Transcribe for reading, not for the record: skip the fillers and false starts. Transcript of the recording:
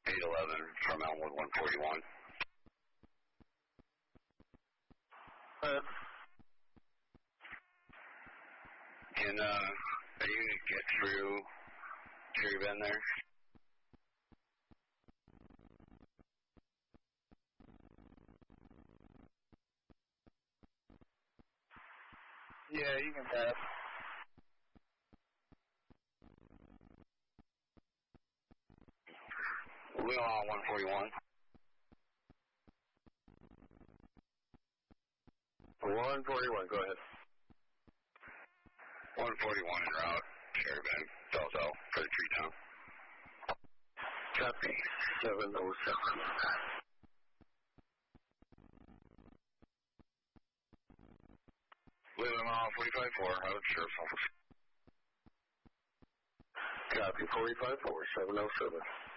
811 from Elmwood 141. Can a unit get through Cherry Bend there? Yeah, you can pass. Wheel on 141. 141, go ahead. 141 en route, Cherry Bend, Delta for the tree town. Copy, 707. Leaving off 45-4, out of Sheriff's Office. Copy, 45-4, 707.